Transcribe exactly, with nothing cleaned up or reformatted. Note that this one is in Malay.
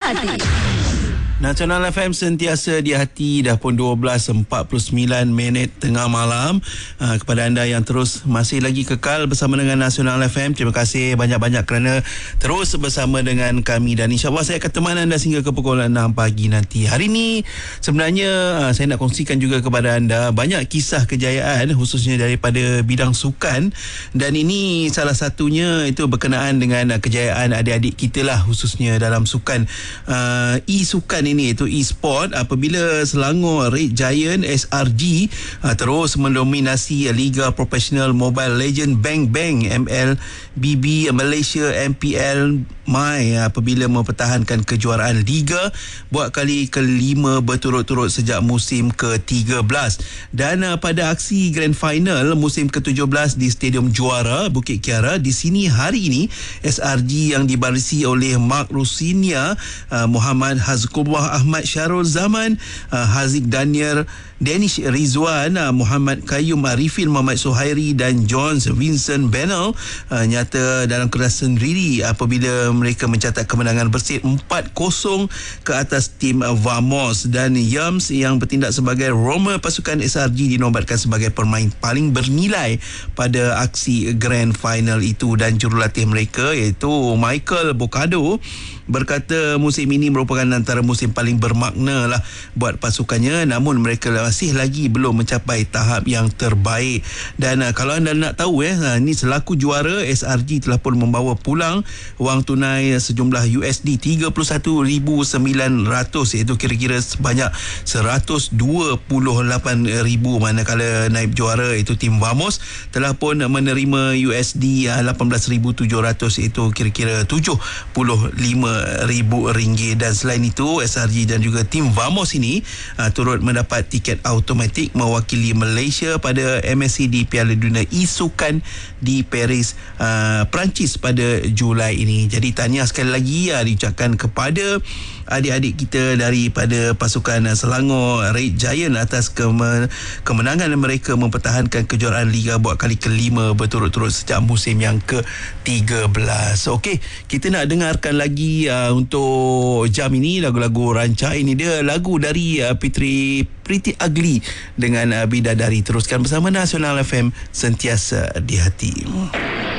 hati. Nasional F M sentiasa di hati. Dah pun dua belas empat puluh sembilan minit tengah malam. uh, Kepada anda yang terus masih lagi kekal bersama dengan Nasional F M, terima kasih banyak-banyak kerana terus bersama dengan kami. Dan insyaAllah saya akan temani anda sehingga ke pukul enam pagi nanti. Hari ini sebenarnya uh, saya nak kongsikan juga kepada anda banyak kisah kejayaan khususnya daripada bidang sukan. Dan ini salah satunya itu berkenaan dengan uh, kejayaan adik-adik kita lah, khususnya dalam sukan uh, e-sukan ini, itu e-sport, apabila Selangor Red Giant S R G uh, terus mendominasi Liga Profesional Mobile Legend Bang Bang M L B B Malaysia M P L M I, apabila mempertahankan kejuaraan Liga buat kali kelima berturut-turut sejak musim ke tiga belas. Dan uh, pada aksi Grand Final musim ke tujuh belas di Stadium Juara Bukit Kiara, di sini hari ini S R G yang dibarisi oleh Mark Rusinia, uh, Muhammad Hazqullah Ahmad Syarul Zaman, uh, Haziq Daniel, Danish Rizwan, uh, Muhammad Qayyum Arifin, Muhammad Suhairi dan Jones Vincent Bennell uh, nyata dalam keras sendiri apabila mereka mencatat kemenangan bersih empat kosong ke atas tim uh, Vamos. Dan Yams yang bertindak sebagai Roma pasukan S R G dinobatkan sebagai pemain paling bernilai pada aksi Grand Final itu. Dan jurulatih mereka iaitu Michael Bocado berkata musim ini merupakan antara musim paling bermakna lah buat pasukannya, namun mereka masih lagi belum mencapai tahap yang terbaik. Dan uh, kalau anda nak tahu eh, uh, ni selaku juara, S R G telah pun membawa pulang wang tunai sejumlah U S D tiga puluh satu ribu sembilan ratus, iaitu kira-kira sebanyak seratus dua puluh lapan ribu, manakala naib juara iaitu tim Vamos telah pun menerima U S D uh, lapan belas ribu tujuh ratus, iaitu kira-kira tujuh puluh lima ribu ringgit. Dan selain itu S R G dan juga tim Vamos ini uh, turut mendapat tiket automatik mewakili Malaysia pada M S C D Piala Dunia e-sukan di Paris, uh, Perancis pada Julai ini. Jadi tahniah sekali lagi uh, diucapkan kepada adik-adik kita daripada pasukan Selangor Red Giant atas keme- kemenangan mereka mempertahankan kejuaraan Liga buat kali kelima berturut-turut sejak musim yang ke tiga belas. Okey, kita nak dengarkan lagi uh, untuk jam ini lagu-lagu rancak. Ini dia lagu dari uh, Fitri Pretty Ugly dengan uh, Bidadari. Teruskan bersama Nasional F M, sentiasa di hati.